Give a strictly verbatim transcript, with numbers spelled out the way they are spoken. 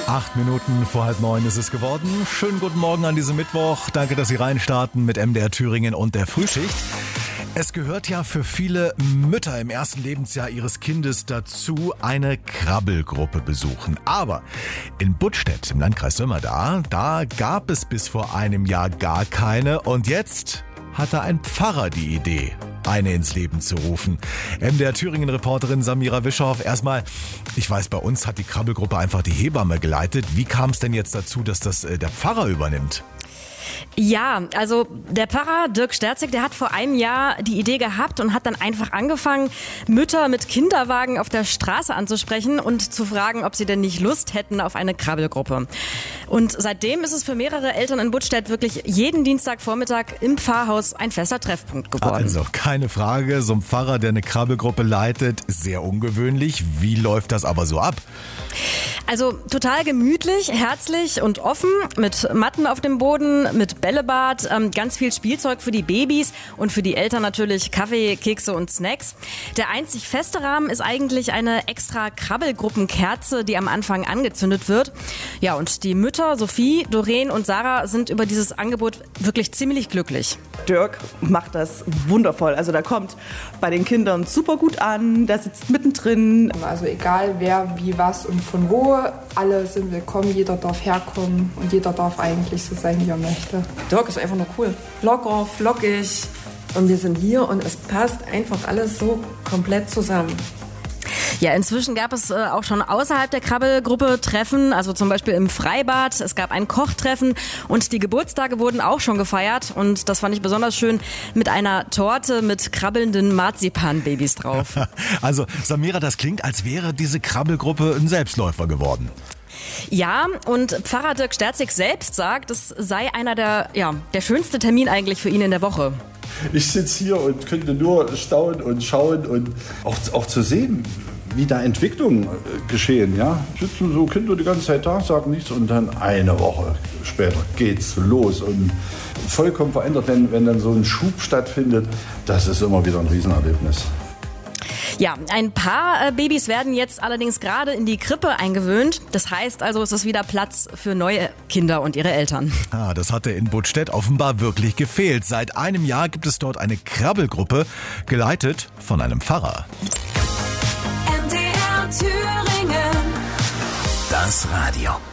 Acht Minuten vor halb neun ist es geworden. Schönen guten Morgen an diesem Mittwoch. Danke, dass Sie reinstarten mit M D R Thüringen und der Frühschicht. Es gehört ja für viele Mütter im ersten Lebensjahr ihres Kindes dazu, eine Krabbelgruppe besuchen. Aber in Buttstedt im Landkreis Sömmerda, da gab es bis vor einem Jahr gar keine. Und jetzt hatte ein Pfarrer die Idee, eine ins Leben zu rufen. M D R Thüringen-Reporterin Samira Wischow, erstmal, ich weiß, bei uns hat die Krabbelgruppe einfach die Hebamme geleitet. Wie kam es denn jetzt dazu, dass das äh, der Pfarrer übernimmt? Ja, also der Pfarrer Dirk Sterzig, der hat vor einem Jahr die Idee gehabt und hat dann einfach angefangen, Mütter mit Kinderwagen auf der Straße anzusprechen und zu fragen, ob sie denn nicht Lust hätten auf eine Krabbelgruppe. Und seitdem ist es für mehrere Eltern in Buttstedt wirklich jeden Dienstagvormittag im Pfarrhaus ein fester Treffpunkt geworden. Also keine Frage, so ein Pfarrer, der eine Krabbelgruppe leitet, sehr ungewöhnlich. Wie läuft das aber so ab? Also total gemütlich, herzlich und offen, mit Matten auf dem Boden, mit Bällebad, ähm, ganz viel Spielzeug für die Babys und für die Eltern natürlich Kaffee, Kekse und Snacks. Der einzig feste Rahmen ist eigentlich eine extra Krabbelgruppenkerze, die am Anfang angezündet wird. Ja, und die Mütter Sophie, Doreen und Sarah sind über dieses Angebot wirklich ziemlich glücklich. Dirk macht das wundervoll. Also der kommt bei den Kindern super gut an, der sitzt mittendrin. Also egal wer, wie, was und von wo, alle sind willkommen, jeder darf herkommen und jeder darf eigentlich so sein, wie er möchte. Dirk ist einfach nur cool. Locker, flockig und wir sind hier und es passt einfach alles so komplett zusammen. Ja, inzwischen gab es äh, auch schon außerhalb der Krabbelgruppe Treffen, also zum Beispiel im Freibad. Es gab ein Kochtreffen und die Geburtstage wurden auch schon gefeiert. Und das fand ich besonders schön mit einer Torte mit krabbelnden Marzipanbabys drauf. Also Samira, das klingt, als wäre diese Krabbelgruppe ein Selbstläufer geworden. Ja, und Pfarrer Dirk Sterzig selbst sagt, es sei einer der, ja, der schönste Termin eigentlich für ihn in der Woche. Ich sitze hier und könnte nur staunen und schauen und auch, auch zu sehen, wie da Entwicklungen geschehen. Ja? Sitzen so Kinder die ganze Zeit da, sagen nichts und dann eine Woche später geht's los und vollkommen verändert, wenn, wenn dann so ein Schub stattfindet. Das ist immer wieder ein Riesenerlebnis. Ja, ein paar äh, Babys werden jetzt allerdings gerade in die Krippe eingewöhnt. Das heißt also, es ist wieder Platz für neue Kinder und ihre Eltern. Ah, das hatte in Buttstedt offenbar wirklich gefehlt. Seit einem Jahr gibt es dort eine Krabbelgruppe, geleitet von einem Pfarrer. M D R Thüringen. Das Radio.